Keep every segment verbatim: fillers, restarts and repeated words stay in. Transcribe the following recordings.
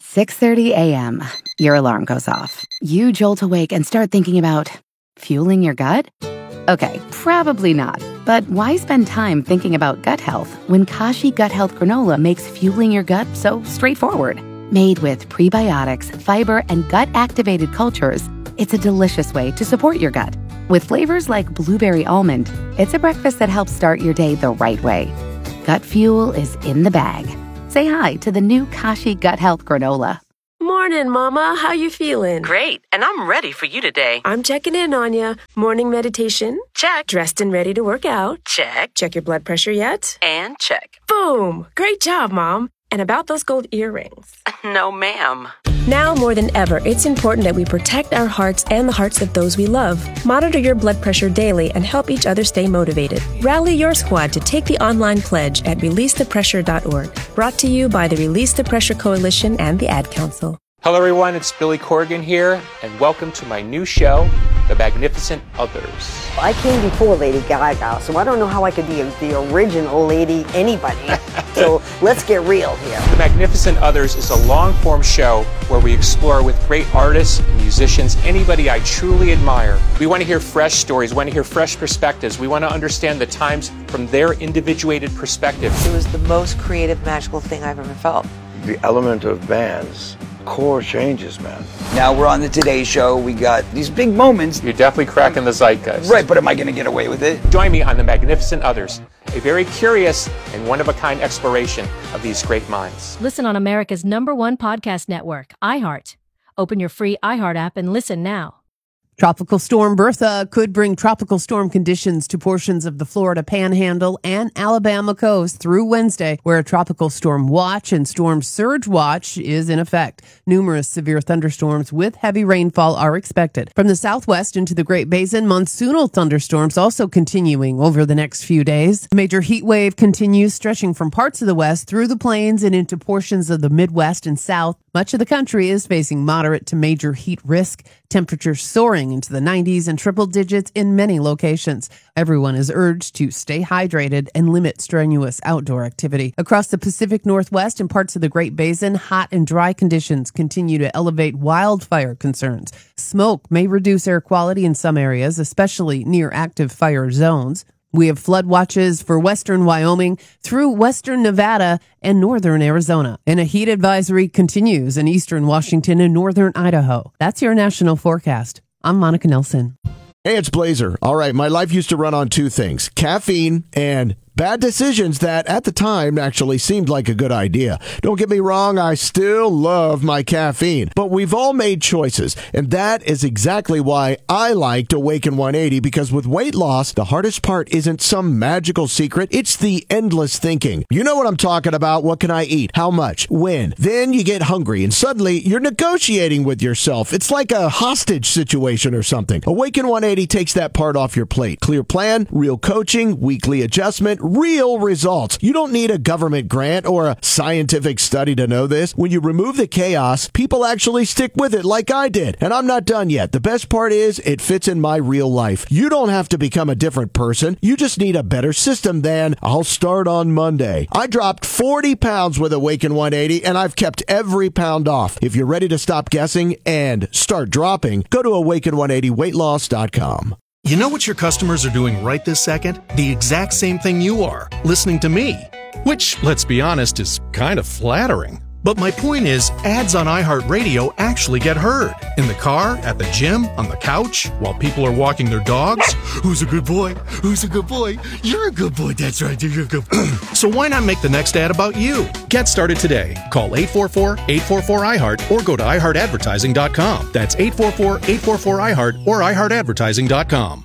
six thirty a.m. Your alarm goes off. You jolt awake and start thinking about fueling your gut? Okay, probably not. But why spend time thinking about gut health when Kashi Gut Health Granola makes fueling your gut so straightforward? Made with prebiotics, fiber, and gut-activated cultures, it's a delicious way to support your gut. With flavors like blueberry almond, it's a breakfast that helps start your day the right way. Gut fuel is in the bag. Say hi to the new Kashi Gut Health Granola. Morning, Mama. How you feeling? Great, and I'm ready for you today. I'm checking in on you. Morning meditation? Check. Dressed and ready to work out? Check. Check your blood pressure yet? And check. Boom! Great job, Mom. And about those gold earrings? No, ma'am. Now more than ever, it's important that we protect our hearts and the hearts of those we love. Monitor your blood pressure daily and help each other stay motivated. Rally your squad to take the online pledge at release the pressure dot org. Brought to you by the Release the Pressure Coalition and the Ad Council. Hello everyone, it's Billy Corgan here, and welcome to my new show, The Magnificent Others. I came before Lady Gaga, so I don't know how I could be the original Lady anybody. So let's get real here. The Magnificent Others is a long-form show where we explore with great artists and musicians anybody I truly admire. We want to hear fresh stories, we want to hear fresh perspectives, we want to understand the times from their individuated perspective. It was the most creative, magical thing I've ever felt. The element of bands. Core changes, man. Now we're on the Today Show. We got these big moments. You're definitely cracking the zeitgeist. Right, but am I going to get away with it? Join me on The Magnificent Others, a very curious and one-of-a-kind exploration of these great minds. Listen on America's number one podcast network, iHeart. Open your free iHeart app and listen now. Tropical Storm Bertha could bring tropical storm conditions to portions of the Florida Panhandle and Alabama coast through Wednesday, where a tropical storm watch and storm surge watch is in effect. Numerous severe thunderstorms with heavy rainfall are expected. From the southwest into the Great Basin, monsoonal thunderstorms also continuing over the next few days. Major heat wave continues, stretching from parts of the west through the plains and into portions of the Midwest and South. Much of the country is facing moderate to major heat risk. Temperatures soaring into the nineties and triple digits in many locations. Everyone is urged to stay hydrated and limit strenuous outdoor activity. Across the Pacific Northwest and parts of the Great Basin, hot and dry conditions continue to elevate wildfire concerns. Smoke may reduce air quality in some areas, especially near active fire zones. We have flood watches for western Wyoming through western Nevada and northern Arizona. And a heat advisory continues in eastern Washington and northern Idaho. That's your national forecast. I'm Monica Nelson. Hey, it's Blazer. All right, my life used to run on two things, caffeine and bad decisions that at the time actually seemed like a good idea. Don't get me wrong, I still love my caffeine, but we've all made choices, and that is exactly why I liked Awaken one eighty, because with weight loss, the hardest part isn't some magical secret, it's the endless thinking. You know what I'm talking about. What can I eat? How much? When? Then you get hungry, and suddenly you're negotiating with yourself. It's like a hostage situation or something. Awaken one eighty takes that part off your plate. Clear plan, real coaching, weekly adjustment, real results. You don't need a government grant or a scientific study to know this. When you remove the chaos, people actually stick with it like I did. And I'm not done yet. The best part is it fits in my real life. You don't have to become a different person. You just need a better system than I'll start on Monday. I dropped forty pounds with Awaken one eighty and I've kept every pound off. If you're ready to stop guessing and start dropping, go to awaken one eighty weight loss dot com. You know what your customers are doing right this second? The exact same thing you are, listening to me. Which, let's be honest, is kind of flattering. But my point is, ads on iHeartRadio actually get heard. In the car, at the gym, on the couch, while people are walking their dogs. Who's a good boy? Who's a good boy? You're a good boy. That's right. You're a good boy. So why not make the next ad about you? Get started today. Call eight four four, eight four four, I heart or go to i heart advertising dot com. That's eight four four, eight four four, I heart or i heart advertising dot com.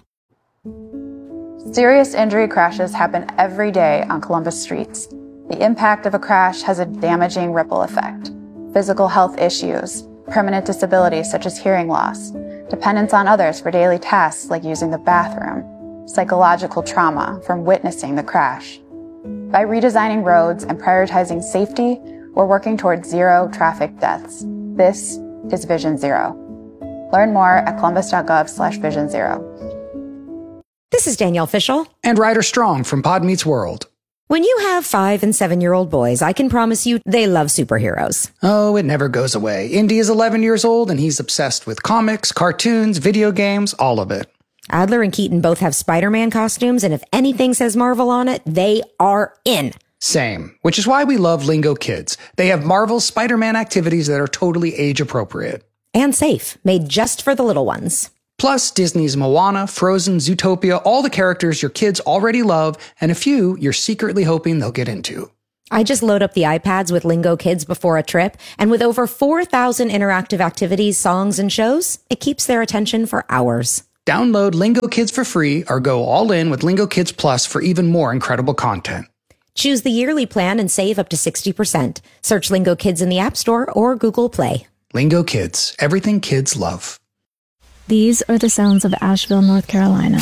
Serious injury crashes happen every day on Columbus streets. The impact of a crash has a damaging ripple effect. Physical health issues, permanent disabilities such as hearing loss, dependence on others for daily tasks like using the bathroom, psychological trauma from witnessing the crash. By redesigning roads and prioritizing safety, we're working towards zero traffic deaths. This is Vision Zero. Learn more at columbus.gov slash vision zero. This is Danielle Fishel and Ryder Strong from Pod Meets World. When you have five and seven-year-old boys, I can promise you they love superheroes. Oh, it never goes away. Indy is eleven years old, and he's obsessed with comics, cartoons, video games, all of it. Adler and Keaton both have Spider-Man costumes, and if anything says Marvel on it, they are in. Same, which is why we love Lingo Kids. They have Marvel's Spider-Man activities that are totally age-appropriate. And safe, made just for the little ones. Plus, Disney's Moana, Frozen, Zootopia, all the characters your kids already love, and a few you're secretly hoping they'll get into. I just load up the iPads with Lingo Kids before a trip, and with over four thousand interactive activities, songs, and shows, it keeps their attention for hours. Download Lingo Kids for free or go all in with Lingo Kids Plus for even more incredible content. Choose the yearly plan and save up to sixty percent. Search Lingo Kids in the App Store or Google Play. Lingo Kids, everything kids love. These are the sounds of Asheville, North Carolina.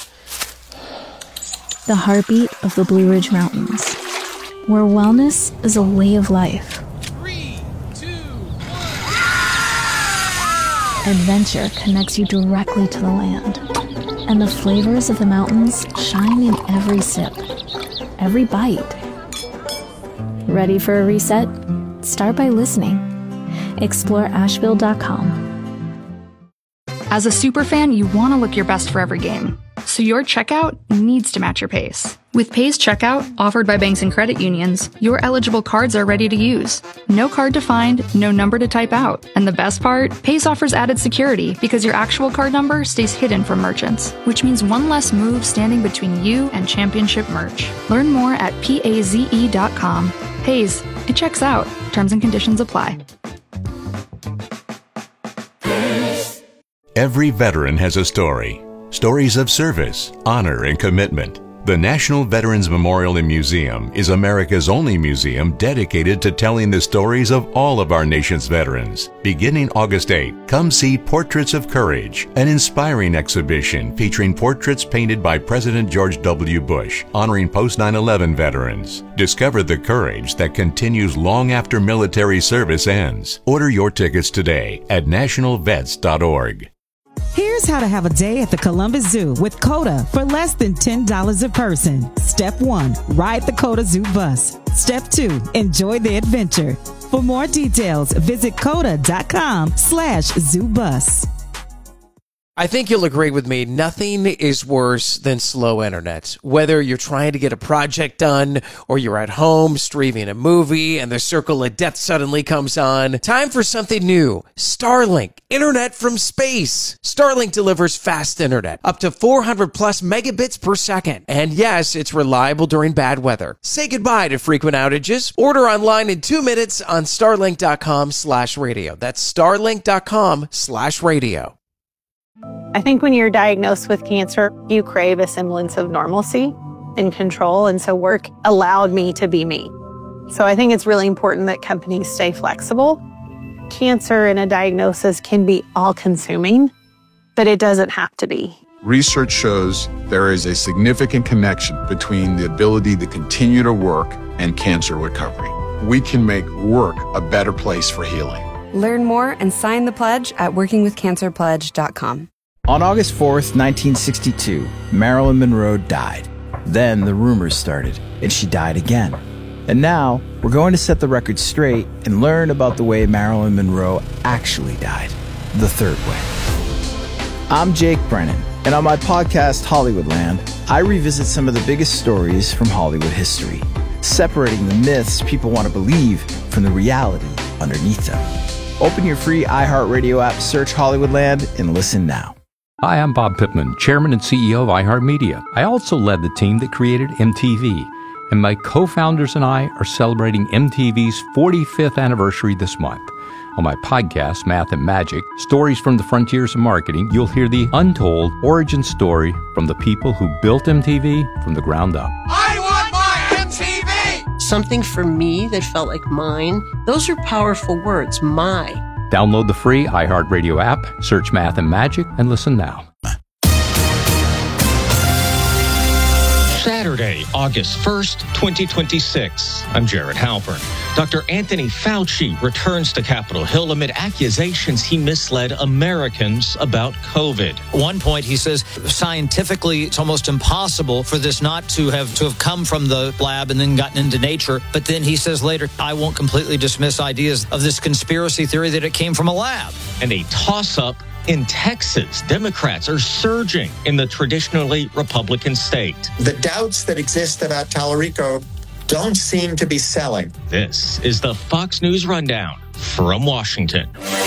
The heartbeat of the Blue Ridge Mountains, where wellness is a way of life. Three, two, one. Adventure connects you directly to the land, and the flavors of the mountains shine in every sip, every bite. Ready for a reset? Start by listening. Explore Asheville dot com. As a superfan, you want to look your best for every game, so your checkout needs to match your pace. With Pace Checkout, offered by banks and credit unions, your eligible cards are ready to use. No card to find, no number to type out. And the best part? Pace offers added security because your actual card number stays hidden from merchants, which means one less move standing between you and championship merch. Learn more at paze dot com. Paze, it checks out. Terms and conditions apply. Every veteran has a story. Stories of service, honor, and commitment. The National Veterans Memorial and Museum is America's only museum dedicated to telling the stories of all of our nation's veterans. Beginning August eighth, come see Portraits of Courage, an inspiring exhibition featuring portraits painted by President George W. Bush, honoring post nine eleven veterans. Discover the courage that continues long after military service ends. Order your tickets today at national vets dot org. Here's how to have a day at the Columbus Zoo with COTA for less than ten dollars a person. Step one, ride the COTA Zoo bus. Step two, enjoy the adventure. For more details, visit COTA dot com slash zoo bus. I think you'll agree with me, nothing is worse than slow internet. Whether you're trying to get a project done or you're at home streaming a movie and the circle of death suddenly comes on, time for something new. Starlink, internet from space. Starlink delivers fast internet, up to four hundred plus megabits per second. And yes, it's reliable during bad weather. Say goodbye to frequent outages. Order online in two minutes on starlink dot com slash radio. That's starlink dot com slash radio. I think when you're diagnosed with cancer, you crave a semblance of normalcy and control. And so work allowed me to be me. So I think it's really important that companies stay flexible. Cancer and a diagnosis can be all-consuming, but it doesn't have to be. Research shows there is a significant connection between the ability to continue to work and cancer recovery. We can make work a better place for healing. Learn more and sign the pledge at working with cancer pledge dot com. On August fourth, nineteen sixty-two, Marilyn Monroe died. Then the rumors started, and she died again. And now, we're going to set the record straight and learn about the way Marilyn Monroe actually died, the third way. I'm Jake Brennan, and on my podcast, Hollywoodland, I revisit some of the biggest stories from Hollywood history, separating the myths people want to believe from the reality underneath them. Open your free iHeartRadio app, search Hollywoodland, and listen now. Hi, I'm Bob Pittman, Chairman and C E O of iHeartMedia. I also led the team that created M T V, and my co-founders and I are celebrating M T V's forty-fifth anniversary this month. On my podcast, Math and Magic, Stories from the Frontiers of Marketing, you'll hear the untold origin story from the people who built M T V from the ground up. I want my M T V! Something for me that felt like mine. Those are powerful words, my. Download the free iHeartRadio app, search Math and Magic, and listen now. Saturday, August first, twenty twenty-six. I'm Jared Halpern. Doctor Anthony Fauci returns to Capitol Hill amid accusations he misled Americans about COVID. At one point, he says, scientifically, it's almost impossible for this not to have to have come from the lab and then gotten into nature. But then he says later, I won't completely dismiss ideas of this conspiracy theory that it came from a lab. And a toss-up in Texas. Democrats are surging in the traditionally Republican state. The doubts that exist about Tallarico don't seem to be selling. This is the Fox News Rundown from Washington.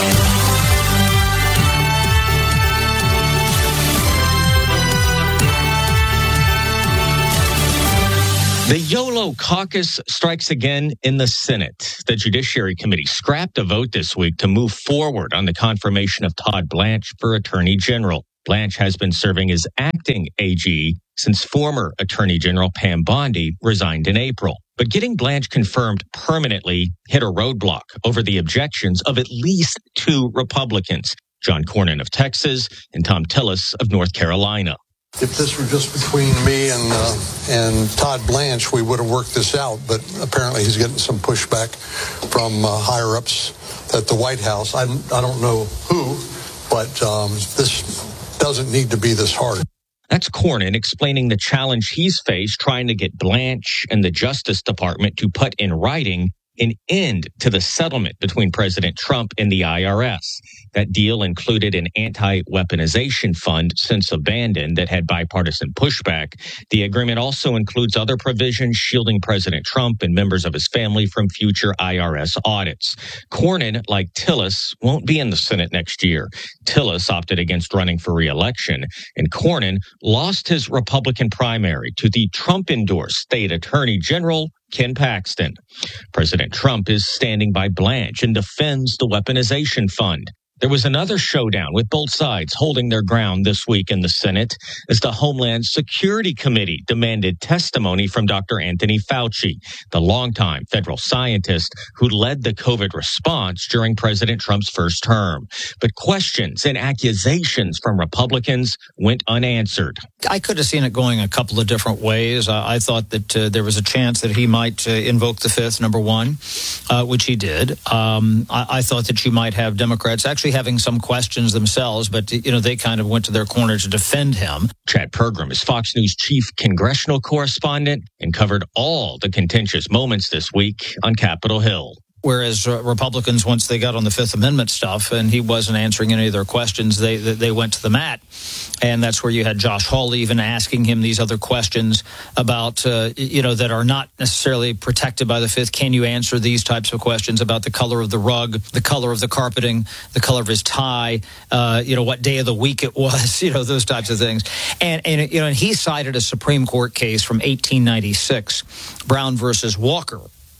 The YOLO caucus strikes again in the Senate. The Judiciary Committee scrapped a vote this week to move forward on the confirmation of Todd Blanche for Attorney General. Blanche has been serving as acting A G since former Attorney General Pam Bondi resigned in April. But getting Blanche confirmed permanently hit a roadblock over the objections of at least two Republicans, John Cornyn of Texas and Thom Tillis of North Carolina. If this were just between me and uh, and Todd Blanche, we would have worked this out. But apparently he's getting some pushback from uh, higher-ups at the White House. I, I don't know who, but um, this doesn't need to be this hard. That's Cornyn explaining the challenge he's faced trying to get Blanche and the Justice Department to put in writing an end to the settlement between President Trump and the I R S. That deal included an anti-weaponization fund since abandoned that had bipartisan pushback. The agreement also includes other provisions shielding President Trump and members of his family from future I R S audits. Cornyn, like Tillis, won't be in the Senate next year. Tillis opted against running for re-election, and Cornyn lost his Republican primary to the Trump-endorsed state attorney general, Ken Paxton. President Trump is standing by Blanche and defends the weaponization fund. There was another showdown with both sides holding their ground this week in the Senate as the Homeland Security Committee demanded testimony from Doctor Anthony Fauci, the longtime federal scientist who led the COVID response during President Trump's first term. But questions and accusations from Republicans went unanswered. I could have seen it going a couple of different ways. Uh, I thought that uh, there was a chance that he might uh, invoke the fifth, number one, uh, which he did. Um, I, I thought that you might have Democrats actually having some questions themselves, but, you know, they kind of went to their corner to defend him. Chad Pergram is Fox News chief congressional correspondent and covered all the contentious moments this week on Capitol Hill. Whereas uh, Republicans, once they got on the Fifth Amendment stuff and he wasn't answering any of their questions, they they went to the mat. And that's where you had Josh Hawley even asking him these other questions about, uh, you know, that are not necessarily protected by the Fifth. Can you answer these types of questions about the color of the rug, the color of the carpeting, the color of his tie, uh, you know, what day of the week it was, you know, those types of things. And, and you know, and he cited a Supreme Court case from eighteen ninety-six, Brown versus Walker,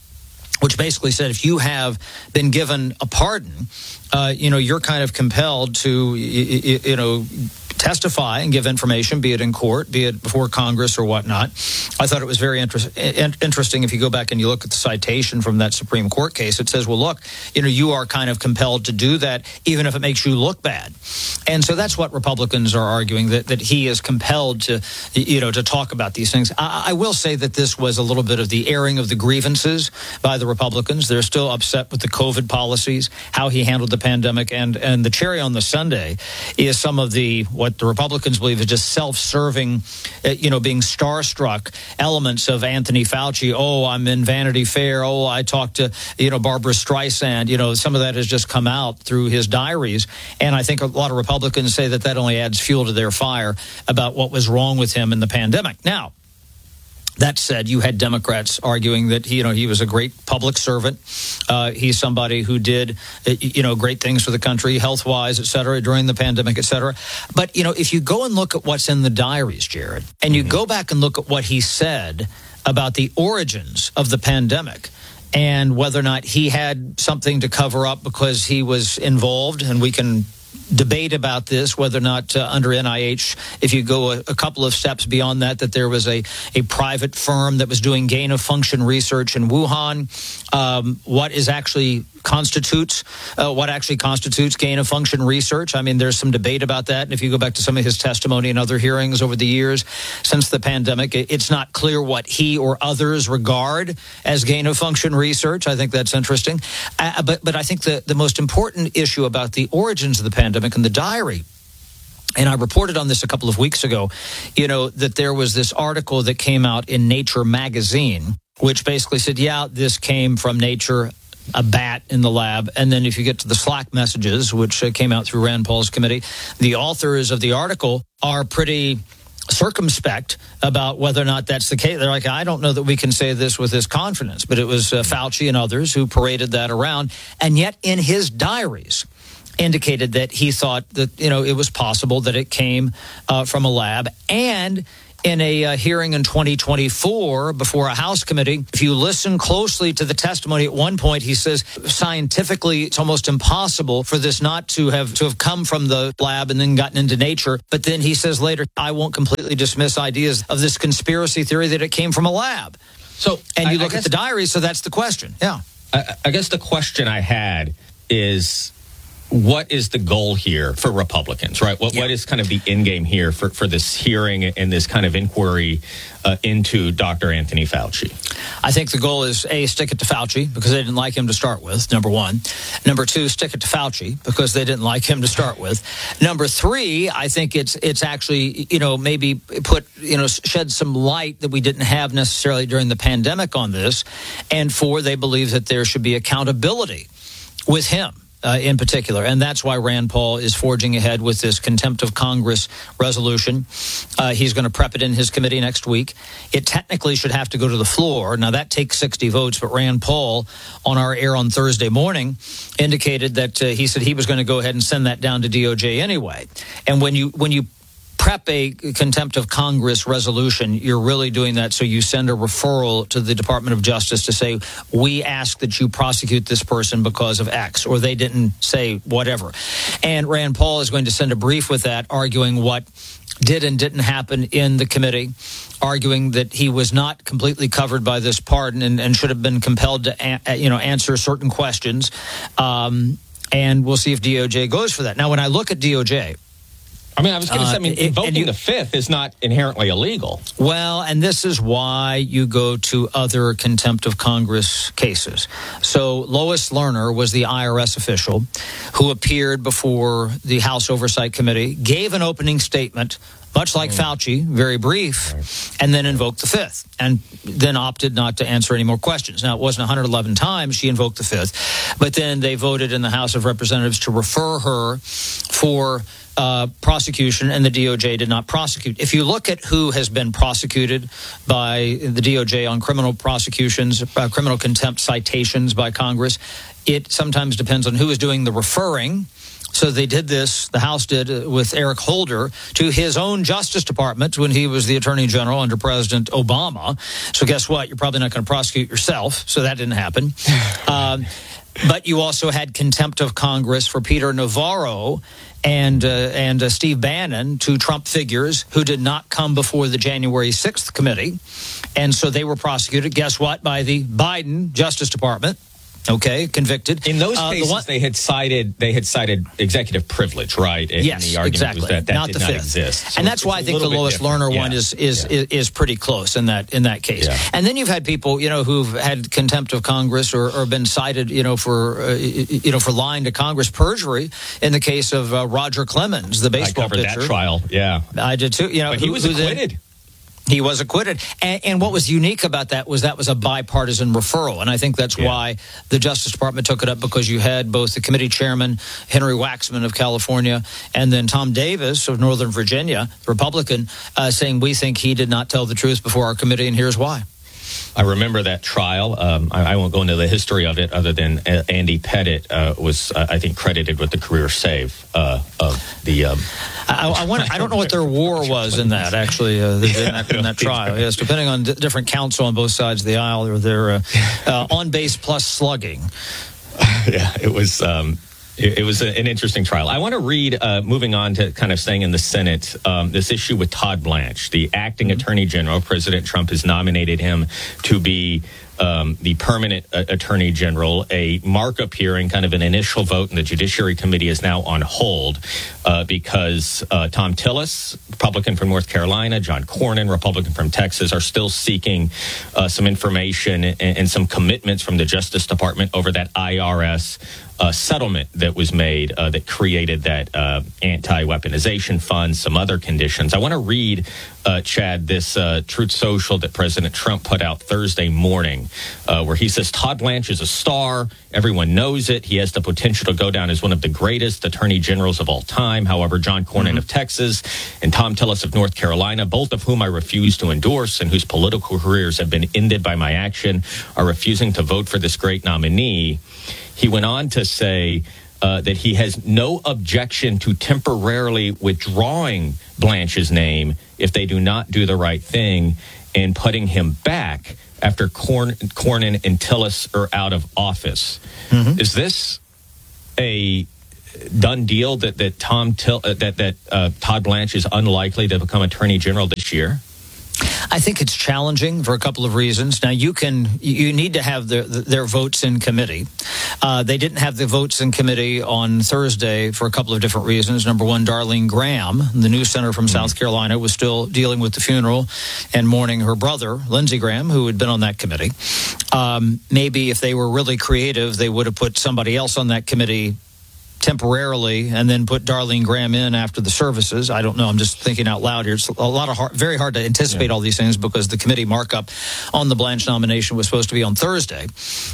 which basically said if you have been given a pardon, uh, you know, you're kind of compelled to, you, you know, testify and give information, be it in court, be it before Congress or whatnot. I thought it was very inter- interesting. If you go back and you look at the citation from that Supreme Court case, it says, well, look, you know, you are kind of compelled to do that, even if it makes you look bad. And so that's what Republicans are arguing, that, that he is compelled to, you know, to talk about these things. I, I will say that this was a little bit of the airing of the grievances by the Republicans. They're still upset with the COVID policies, how he handled the pandemic. And, and the cherry on the sundae is some of the, what the Republicans believe is just self-serving, you know, being starstruck elements of Anthony Fauci. Oh, I'm in Vanity Fair. Oh, I talked to, you know, Barbara Streisand. You know, some of that has just come out through his diaries. And I think a lot of Republicans say that that only adds fuel to their fire about what was wrong with him in the pandemic. Now, that said, you had Democrats arguing that, you know, he was a great public servant. Uh, he's somebody who did, you know, great things for the country, health-wise, et cetera, during the pandemic, et cetera. But, you know, if you go and look at what's in the diaries, Jared, and you mm-hmm. go back and look at what he said about the origins of the pandemic and whether or not he had something to cover up because he was involved, and we can debate about this, whether or not uh, under N I H, if you go a, a couple of steps beyond that, that there was a, a private firm that was doing gain-of-function research in Wuhan. Um, what is actually constitutes, uh, what actually constitutes gain-of-function research? I mean, there's some debate about that. And if you go back to some of his testimony and other hearings over the years since the pandemic, it, it's not clear what he or others regard as gain-of-function research. I think that's interesting. Uh, but, but I think the, the most important issue about the origins of the pandemic and the diary, and I reported on this a couple of weeks ago, you know, that there was this article that came out in Nature magazine, which basically said, yeah, this came from Nature, a bat in the lab. And then if you get to the Slack messages, which uh, came out through Rand Paul's committee, the authors of the article are pretty circumspect about whether or not that's the case. They're like, I don't know that we can say this with this confidence, but it was uh, Fauci and others who paraded that around. And yet in his diaries indicated that he thought that, you know, it was possible that it came uh, from a lab. And in a uh, hearing in twenty twenty-four before a House committee, if you listen closely to the testimony, at one point he says scientifically it's almost impossible for this not to have to have come from the lab and then gotten into Nature. But then he says later, I won't completely dismiss ideas of this conspiracy theory that it came from a lab. So, and you I, look I at the diary, so that's the question. Yeah. I, I guess the question I had is, what is the goal here for Republicans, right? What yeah. What is kind of the end game here for, for this hearing and this kind of inquiry uh, into Doctor Anthony Fauci? I think the goal is, A, stick it to Fauci because they didn't like him to start with, number one. Number two, stick it to Fauci because they didn't like him to start with. Number three, I think it's it's actually, you know, maybe put, you know, shed some light that we didn't have necessarily during the pandemic on this. And four, they believe that there should be accountability with him. Uh, in particular. And that's why Rand Paul is forging ahead with this contempt of Congress resolution. Uh, he's going to prep it in his committee next week. It technically should have to go to the floor. Now, that takes sixty votes, but Rand Paul, on our air on Thursday morning, indicated that uh, he said he was going to go ahead and send that down to D O J anyway. And when you when you prep a contempt of Congress resolution, you're really doing that so you send a referral to the Department of Justice to say, we ask that you prosecute this person because of X, or they didn't say whatever. And Rand Paul is going to send a brief with that, arguing what did and didn't happen in the committee, arguing that he was not completely covered by this pardon and, and should have been compelled to a, you know, answer certain questions. Um, and we'll see if D O J goes for that. Now, when I look at D O J, I mean, I was going to say, I mean, uh, invoking you, the fifth is not inherently illegal. Well, and this is why you go to other contempt of Congress cases. So Lois Lerner was the I R S official who appeared before the House Oversight Committee, gave an opening statement, much like mm. Fauci, very brief, right. and then invoked the fifth, and then opted not to answer any more questions. Now, it wasn't one hundred eleven times she invoked the fifth, but then they voted in the House of Representatives to refer her for Uh, prosecution, and the D O J did not prosecute. If you look at who has been prosecuted by the D O J on criminal prosecutions, uh, criminal contempt citations by Congress, it sometimes depends on who is doing the referring. So they did this, the House did, uh, with Eric Holder to his own Justice Department when he was the Attorney General under President Obama. So guess what? You're probably not going to prosecute yourself. So that didn't happen. um, but you also had contempt of Congress for Peter Navarro and uh, and uh, Steve Bannon, two Trump figures who did not come before the January sixth committee. And so they were prosecuted, guess what, by the Biden Justice Department. Okay, convicted. In those uh, cases, the one, they had cited they had cited executive privilege, right? And yes, the argument exactly. was that that not did the not fifth. exist. So and that's why I think the Lois Lerner yeah. one is is, yeah. is is pretty close in that in that case. Yeah. And then you've had people, you know, who've had contempt of Congress or, or been cited, you know, for uh, you know for lying to Congress, perjury. In the case of uh, Roger Clemens, the baseball I covered pitcher. that trial. Yeah, I did too. You know, but he who, was who acquitted. Then, He was acquitted. And, and what was unique about that was that was a bipartisan referral. And I think that's yeah. why the Justice Department took it up, because you had both the committee chairman, Henry Waxman of California, and then Tom Davis of Northern Virginia, Republican, uh, saying we think he did not tell the truth before our committee, and here's why. I remember that trial. Um, I, I won't go into the history of it, other than uh, Andy Pettit uh, was, uh, I think, credited with the career save uh, of the. Um, I, I, wonder, I don't know what their war was in that, actually, uh, in that, in that trial. Yes, depending on d- different counsel on both sides of the aisle, or their uh, uh, on base plus slugging. Yeah, it was. Um, It, it was a, an interesting trial. I want to read, uh, moving on to kind of staying in the Senate, um, this issue with Todd Blanche, the acting mm-hmm. attorney general. President Trump has nominated him to be Um, the permanent uh, attorney general. A markup hearing, kind of an initial vote in the Judiciary Committee, is now on hold uh, because uh, Tom Tillis, Republican from North Carolina, John Cornyn, Republican from Texas, are still seeking uh, some information and, and some commitments from the Justice Department over that I R S uh, settlement that was made uh, that created that uh, anti-weaponization fund, some other conditions. I want to read, uh, Chad, this uh, Truth Social that President Trump put out Thursday morning, uh, where he says Todd Blanche is a star. Everyone knows it. He has the potential to go down as one of the greatest attorney generals of all time. However, John Cornyn mm-hmm. of Texas and Tom Tillis of North Carolina, both of whom I refuse to endorse and whose political careers have been ended by my action, are refusing to vote for this great nominee. He went on to say uh, that he has no objection to temporarily withdrawing Blanche's name if they do not do the right thing and putting him back after Corn- Cornyn and Tillis are out of office. Mm-hmm. Is this a done deal that that Tom Till- uh, that that uh, Todd Blanche is unlikely to become Attorney General this year? I think it's challenging for a couple of reasons. Now, you can you need to have their, their votes in committee. Uh, they didn't have the votes in committee on Thursday for a couple of different reasons. Number one, Darlene Graham, the new senator from mm-hmm. South Carolina, was still dealing with the funeral and mourning her brother, Lindsey Graham, who had been on that committee. Um, maybe if they were really creative, they would have put somebody else on that committee temporarily and then put Darlene Graham in after the services. I don't know. I'm just thinking out loud here. It's a lot of hard, very hard to anticipate yeah. all these things because the committee markup on the Blanche nomination was supposed to be on Thursday.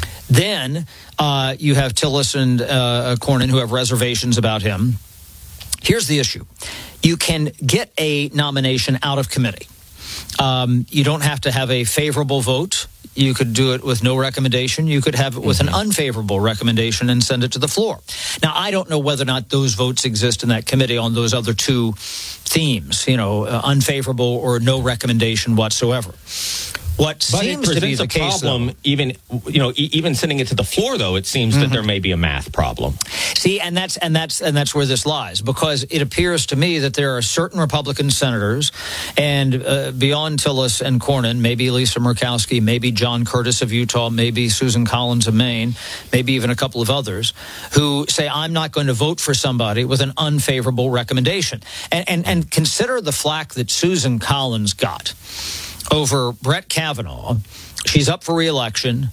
Then uh, you have Tillis and uh, Cornyn who have reservations about him. Here's the issue. You can get a nomination out of committee. Um, you don't have to have a favorable vote. You could do it with no recommendation. You could have it with mm-hmm. an unfavorable recommendation and send it to the floor. Now, I don't know whether or not those votes exist in that committee on those other two themes, you know, uh, unfavorable or no recommendation whatsoever. What but seems it to be the a case, problem, though, even you know, e- even sending it to the floor, though, it seems mm-hmm. that there may be a math problem. See, and that's and that's and that's where this lies, because it appears to me that there are certain Republican senators, and uh, beyond Tillis and Cornyn, maybe Lisa Murkowski, maybe John Curtis of Utah, maybe Susan Collins of Maine, maybe even a couple of others, who say I'm not going to vote for somebody with an unfavorable recommendation, and and, and consider the flack that Susan Collins got over Brett Kavanaugh. She's up for re-election.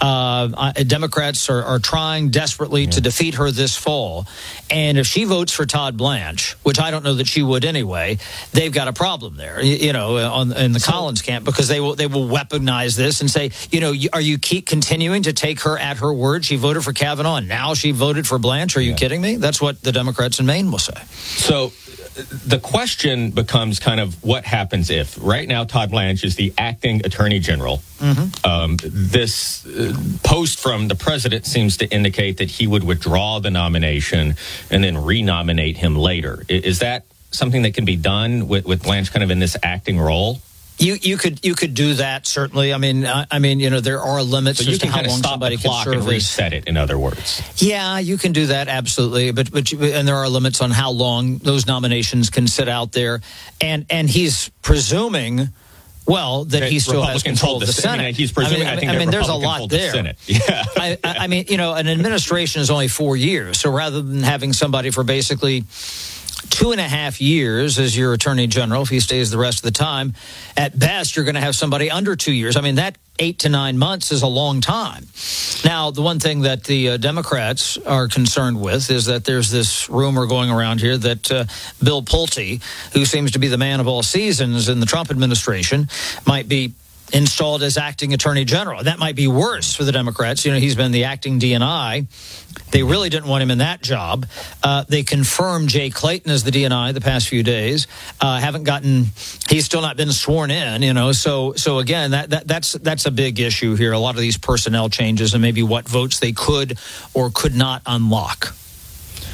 Uh, Democrats are, are trying desperately yeah. to defeat her this fall. And if she votes for Todd Blanche, which I don't know that she would anyway, they've got a problem there, you, you know, on, in the so, Collins camp, because they will they will weaponize this and say, you know, are you keep continuing to take her at her word? She voted for Kavanaugh and now she voted for Blanche. Are you yeah. kidding me? That's what the Democrats in Maine will say. So the question becomes kind of what happens if. Right now, Todd Blanche is the acting attorney general. Mm-hmm. Um, this uh, post from the president seems to indicate that he would withdraw the nomination and then renominate him later. Is that something that can be done with, with Blanche kind of in this acting role? You you could you could do that, certainly. I mean, I, I mean, you know, there are limits so as to how long stop somebody the can clock serve. And reset it, in other words. Yeah, you can do that, absolutely. But but and there are limits on how long those nominations can sit out there. And and he's presuming, well, that, that he still has control of the Senate. I mean, he's presuming. I mean, I, think I mean there's a lot there. The yeah. I, I mean, you know, an administration is only four years, so rather than having somebody for basically two and a half years as your attorney general, if he stays the rest of the time, at best, you're going to have somebody under two years. I mean, that eight to nine months is a long time. Now, the one thing that the uh, Democrats are concerned with is that there's this rumor going around here that uh, Bill Pulte, who seems to be the man of all seasons in the Trump administration, might be installed as acting attorney general. That might be worse for the Democrats. You know, he's been the acting D N I. They really didn't want him in that job. Uh, they confirmed Jay Clayton as the D N I the past few days. Uh, haven't gotten, he's still not been sworn in, you know. So, so again, that, that that's that's a big issue here. A lot of these personnel changes and maybe what votes they could or could not unlock.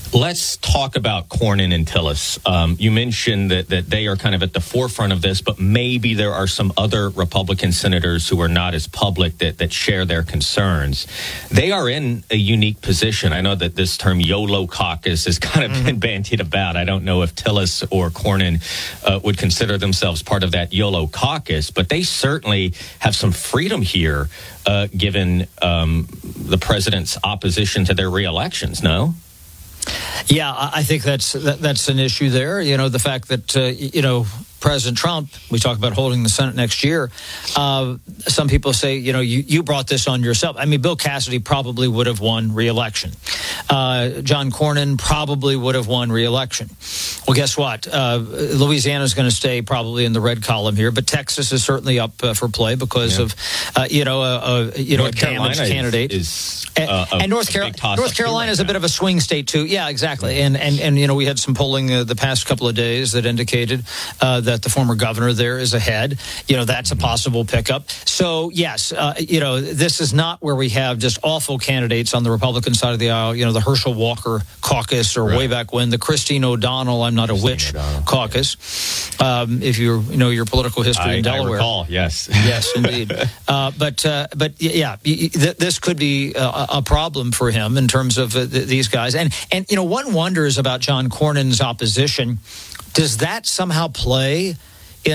Let's talk about Cornyn and Tillis. Um, you mentioned that, that they are kind of at the forefront of this, but maybe there are some other Republican senators who are not as public that, that share their concerns. They are in a unique position. I know that this term YOLO caucus has kind of mm-hmm. been bandied about. I don't know if Tillis or Cornyn uh, would consider themselves part of that YOLO caucus, but they certainly have some freedom here uh, given um, the president's opposition to their reelections, no? Yeah, I think that's that, that's an issue there. You know, the fact that, uh, you know, President Trump, we talk about holding the Senate next year. Uh, some people say, you know, you, you brought this on yourself. I mean, Bill Cassidy probably would have won re-election. Uh, John Cornyn probably would have won re-election. Well, guess what? Uh, Louisiana is going to stay probably in the red column here, but Texas is certainly up uh, for play because yeah. of, uh, you know, a, a you know, a damaged candidate. Is, and, uh, a, and North, Car- North Carolina is a bit of a swing state, too. Yeah, exactly. Yeah. And, and, and, you know, we had some polling uh, the past couple of days that indicated uh, that the former governor there is ahead. You know, that's a possible pickup. So, yes, uh, you know, this is not where we have just awful candidates on the Republican side of the aisle. You know, the Herschel Walker caucus or right. way back when, the Christine O'Donnell, I'm not Christine a witch O'Donnell. caucus. Yeah. Um, if you you know your political history I, in Delaware. I recall, yes. Yes, indeed. uh, but, uh, but yeah, this could be a, a problem for him in terms of uh, these guys. And, and, you know, one wonders about John Cornyn's opposition. Does that somehow play